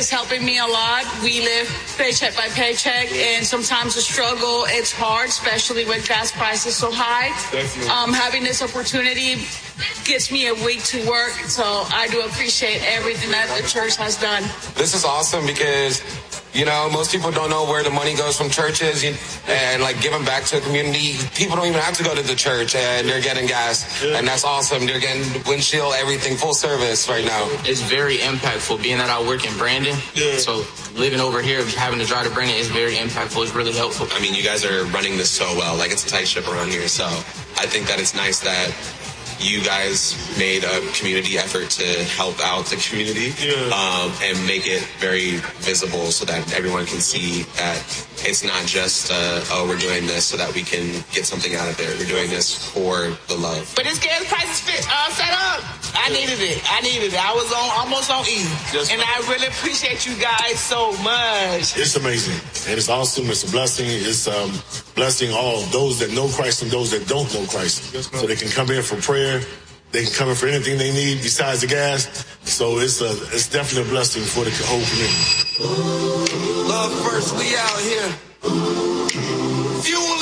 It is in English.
is helping me a lot. We live paycheck by paycheck, and sometimes the struggle, it's hard, especially when gas prices so high. Having this opportunity gets me a week to work, so I do appreciate everything that the church has done. This is awesome because, you know, most people don't know where the money goes from churches and like giving back to the community. People don't even have to go to the church and they're getting gas. And that's awesome. They're getting windshield, everything, full service right now. It's very impactful being that I work in Brandon. So living over here, having to drive to Brandon is very impactful. It's really helpful. I mean, you guys are running this so well. Like, it's a tight ship around here. So I think that it's nice that you guys made a community effort to help out the community and make it very visible so that everyone can see that it's not just, we're doing this so that we can get something out of there. We're doing this for the love. But this gas prices set up. I needed it. I was almost on E. And I really appreciate you guys so much. It's amazing. And it's awesome. It's a blessing. It's blessing all those that know Christ and those that don't know Christ. So they can come in for prayer. They can come in for anything they need besides the gas. So it's definitely a blessing for the whole community. Love first, we out here. Few